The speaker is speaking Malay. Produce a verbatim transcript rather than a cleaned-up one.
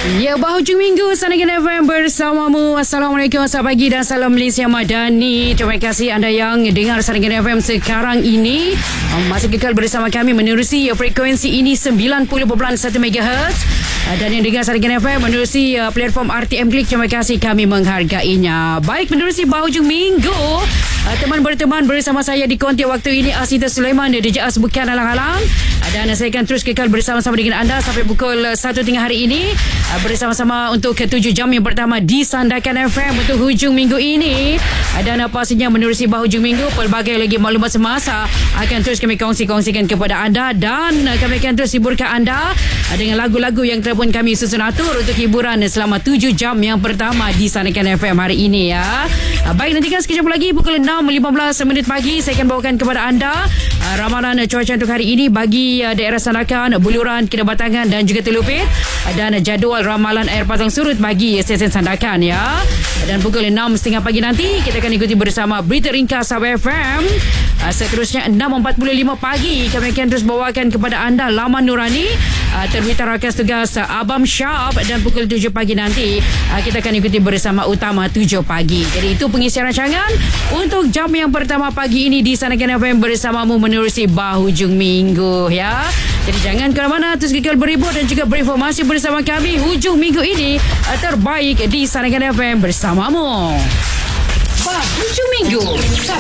Ya, bahujung minggu Sanagan F M bersamamu. Assalamualaikum, selamat pagi dan salam Malaysia Madani. Terima kasih anda yang dengar Sanagan F M sekarang ini. Masih kekal bersama kami menerusi frekuensi ini sembilan puluh perpuluhan satu megahertz. Dan yang dengar Sanagan F M menerusi platform R T M Klik, terima kasih, kami menghargainya. Baik, menerusi bahujung minggu, teman berteman bersama saya di konti waktu ini Asita Sulaiman dan D J As bukan halang-halang. Dan saya akan terus kekal bersama-sama dengan anda sampai pukul satu tengah hari ini, bersama-sama untuk ketujuh jam yang pertama di Sandakan F M untuk hujung minggu ini. Dan pastinya menerusi bahujung minggu, pelbagai lagi maklumat semasa akan terus kami kongsi-kongsikan kepada anda. Dan kami akan terus hiburkan anda dengan lagu-lagu yang telah pun kami susun atur untuk hiburan selama tujuh jam yang pertama di Sandakan F M hari ini ya. Baik, nantikan sekejap lagi pukul enam lima belas minit pagi saya akan bawakan kepada anda ramalan cuaca untuk hari ini bagi daerah Sandakan, Buluran, Kinabatangan dan juga Telupit, dan jadual ramalan air pasang surut bagi stesen Sandakan ya. Dan pukul enam tiga puluh pagi nanti kita akan ikuti bersama berita ringkas Sabah F M. Seterusnya enam empat puluh lima pagi kami akan terus bawakan kepada anda laman Nurani, terbitan rakas tugas Abam Syab, dan pukul tujuh pagi nanti kita akan ikuti bersama Utama tujuh pagi. Jadi itu pengisian rancangan untuk jam yang pertama pagi ini di Sanagan F M bersamamu menerusi bahujung minggu ya. Jadi jangan ke mana-mana, terus kekal berhibur dan juga berinformasi bersama kami hujung minggu ini terbaik di Sanagan F M bersamamu. Bahujung minggu